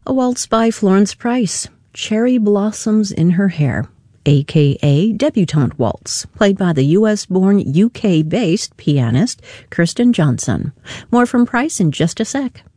A waltz by Florence Price, Cherry Blossoms in Her Hair, a.k.a. Debutante Waltz, played by the U.S.-born, UK-based pianist Kirsten Johnson. More from Price in just a sec.